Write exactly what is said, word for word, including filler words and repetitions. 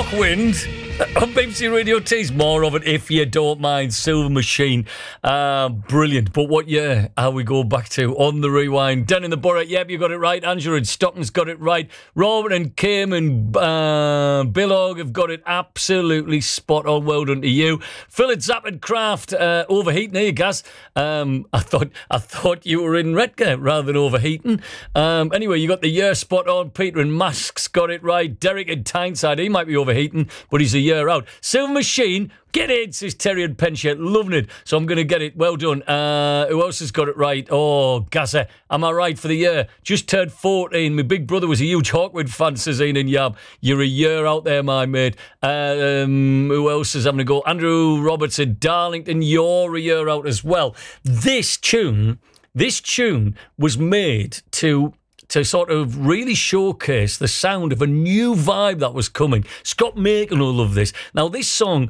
Darkwind on B B C Radio T's more of it if you don't mind. Silver Machine, uh, brilliant. But what year are we go back to on the rewind? Den in the Borough, yep, you got it right. Angela and Stockton's got it right. Robert and Kim and uh, Bill Ogg have got it absolutely spot on. Well done to you. Phil at Zap and Craft, uh, overheating here, Gas. Um, I thought I thought you were in Redcar rather than overheating. Um, anyway, you got the year spot on. Peter and Masks got it right. Derek and Tyneside, he might be overheating, but he's a year out. Silver Machine, get it, says Terry and Penshet. Loving it. So I'm going to get it. Well done. Uh, who else has got it right? Oh, Gasser. Am I right for the year? Just turned fourteen. My big brother was a huge Hawkwood fan, says Ian and Yab. You're a year out there, my mate. Uh, um, who else is having to go? Andrew Robertson, Darlington, you're a year out as well. This tune, this tune was made to... to sort of really showcase the sound of a new vibe that was coming. Scott Makin will love this. Now, this song